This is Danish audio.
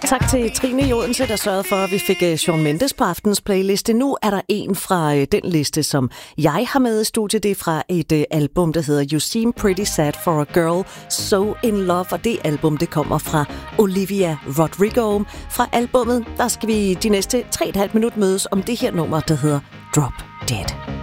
Tak til Trine i Odense, der sørgede for, at vi fik Shawn Mendes på aftens playliste. Nu er der en fra den liste, som jeg har med i studiet. Det er fra et album, der hedder You Seem Pretty Sad for a Girl So In Love. Og det album, det kommer fra Olivia Rodrigo. Fra albummet, der skal vi de næste 3,5 minutter mødes om det her nummer, der hedder Drop Dead.